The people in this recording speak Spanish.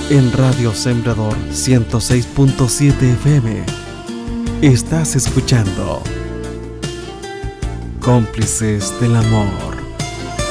En Radio Sembrador 106.7 FM estás escuchando Cómplices del Amor.